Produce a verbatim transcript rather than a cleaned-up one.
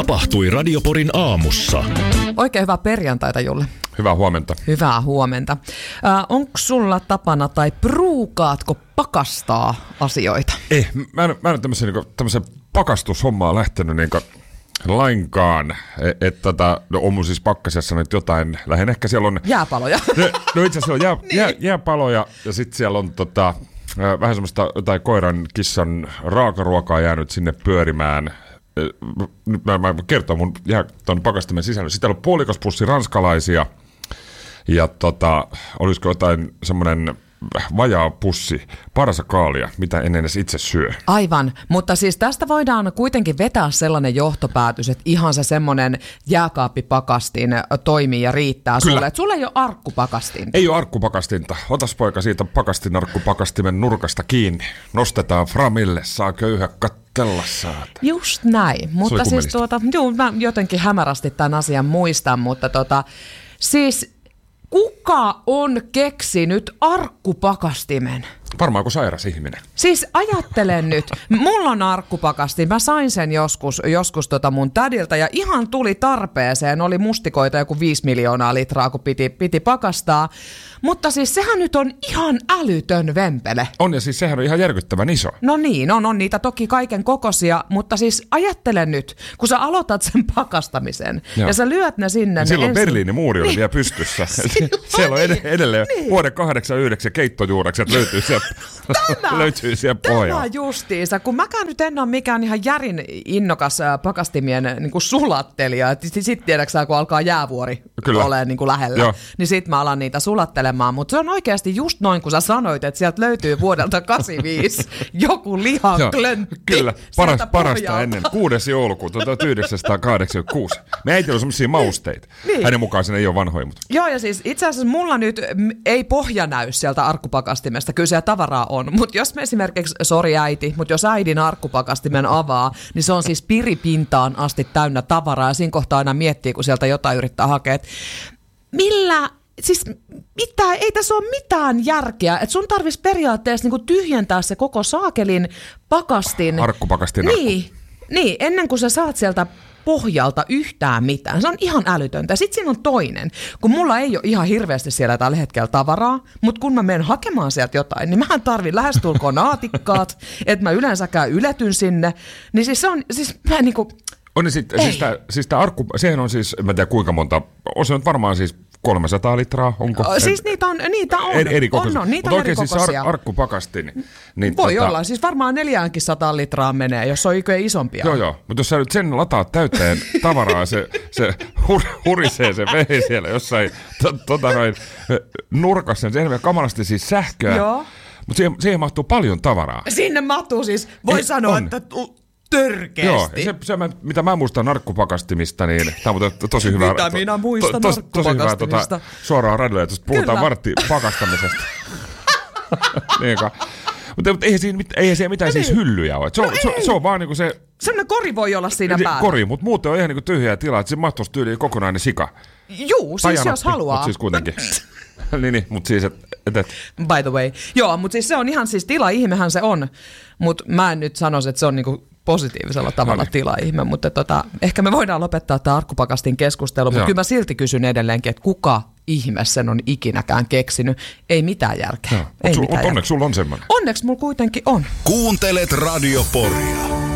Tapahtui Radioporin aamussa. Oikein hyvää perjantaita, Julle. Hyvää huomenta. Hyvää huomenta. Äh, onko sulla tapana tai pruukaatko pakastaa asioita? Ei, mä en, mä en tämmöisen, niin tämmöisen pakastushommaa lähtenyt niin lainkaan. Että et, tota, no on mun siis pakkasessa nyt jotain, lähinnä ehkä siellä on... Jääpaloja. No, no itse asiassa on jää, niin. jää, jääpaloja ja sitten siellä on tota, vähän semmoista jotain koiran, kissan raakaruokaa jäänyt sinne pyörimään. Nyt mä, mä kerton mun jää ton pakastimen sisällä. Sitten on puolikospussi ranskalaisia ja tota, olisiko jotain semmoinen vajaa pussi parsakaalia, mitä en edes itse syö. Aivan, mutta siis tästä voidaan kuitenkin vetää sellainen johtopäätös, että ihan se semmoinen jääkaappipakastin toimii ja riittää Kyllä. sulle. Että sulle ei ole arkkupakastinta. Ei ole arkkupakastinta. Otas poika siitä pakastinarkkupakastimen nurkasta kiinni. Nostetaan framille, saa köyhä kattella saata. Just näin, mutta siis tuota, juu, mä jotenkin hämärästi tämän asian muistan, mutta tota, siis kuka on keksinyt arkkupakastimen? Varmaan kuin sairas ihminen. Siis ajattelen nyt, mulla on arkkupakastin, mä sain sen joskus, joskus tota mun tädiltä ja ihan tuli tarpeeseen, oli mustikoita joku viisi miljoonaa litraa, kun piti, piti pakastaa. Mutta siis sehän nyt on ihan älytön vempele. On ja siis sehän on ihan järkyttävän iso. No niin, on, on niitä toki kaiken kokoisia, mutta siis ajattele nyt, kun sä aloitat sen pakastamisen Joo. ja sä lyöt ne sinne. Ja silloin ensin... Berliinin muuri oli niin. vielä pystyssä. Silloin Siellä on ed- niin. edelleen niin. vuoden kahdeksankymmentäyhdeksän keittojuurekset löytyy siellä, Tämä, löytyy siellä pohjalla. Tämä justiinsa, kun mäkään nyt en ole mikään ihan järin innokas pakastimien niin kuin sulattelija, että sitten tiedäksä, kun alkaa jäävuori olemaan niin kuin lähellä, Joo. niin sitten mä alan niitä sulattelemaan, mutta se on oikeasti just noin, kun sä sanoit, että sieltä löytyy vuodelta kahdeksankymmentäviisi joku lihaklöntti. Kyllä, Paras, parasta ennen, kuudes joulukuuta tuhatyhdeksänsataakahdeksankymmentäkuusi. Me äitillä on sellaisia mausteita. Niin. Hänen mukaan siinä ei ole vanhoja. Mutta... Joo, ja siis itse asiassa mulla nyt ei pohja näy sieltä arkkupakastimesta, kyllä siellä tavaraa on, mutta jos me esimerkiksi, sori äiti, mutta jos äidin arkkupakastimen avaa, niin se on siis piripintaan asti täynnä tavaraa, ja siinä kohtaa aina miettii, kun sieltä jotain yrittää hakea, että millä... Siis mitä, ei tässä ole mitään järkeä, että sun tarvitsisi periaatteessa niinku tyhjentää se koko saakelin pakastin. Arkkupakastin niin, arkku. niin, ennen kuin sä saat sieltä pohjalta yhtään mitään. Se on ihan älytöntä. Sitten siinä on toinen. Kun mulla ei ole ihan hirveästi siellä tällä hetkellä tavaraa, mutta kun mä menen hakemaan sieltä jotain, niin mähän tarvin lähestulkoon naatikkaat, että mä yleensäkään yletyn sinne. Niin siis se on, siis mä niinku... On niin sit, siis tää, siis tää arkku, sehän on siis, mä en tiedä kuinka monta, on se nyt varmaan siis kolmesataa litraa, onko? Siis et, niitä on, niitä on. Eri, eri on, on, niitä Mutta on oikein eri siis ar, arkkupakastin. Niin Voi tota, olla, siis varmaan neljäänkin litraa menee, jos on oikein isompia. Joo, joo, mutta jos sä nyt sen lataat täyteen tavaraa, se, se hur, hurisee se vei siellä jossain to, tota noin, nurkassa, se on kamalasti siis sähköä, joo. Mutta siihen, siihen mahtuu paljon tavaraa. Sinne mahtuu siis, voi Ei, sanoa, on. että... Törkeästi. Joo, se, se, mitä mä muistan narkkupakastimista, niin tämä on to, tosi hyvä. Mitä minä muistan to, to, tosi hyvä tota, suoraan radiolle, tuosta puhutaan vartti pakastamisesta. niin, mutta, mutta eihän siinä, eihän siinä mitään niin. Siis hyllyjä ole. Se on, no se, se on vaan niinku se... Sellainen kori voi olla siinä päällä. Kori, mutta muuten on ihan niinku tyhjää tilaa, että se mahtuisi tyyliin kokonainen sika. Juu, siis Tajanappi, jos haluaa. Mutta siis kuitenkin. niin, niin, mutta siis, että... Et, et. By the way. Joo, mutta siis se on ihan siis tila-ihmehän se on. Mutta mä en nyt sanoisi, että se on niinku positiivisella tavalla no niin. tila-ihme. Mutta tota, ehkä me voidaan lopettaa tämä arkkupakastin keskustelu. Mutta kyllä mä silti kysyn edelleenkin, että kuka ihme sen on ikinäkään keksinyt. Ei mitään järkeä. Ei Mut mitään onneksi sulla on semmoinen. Onneksi mulla kuitenkin on. Kuuntelet Radioporia.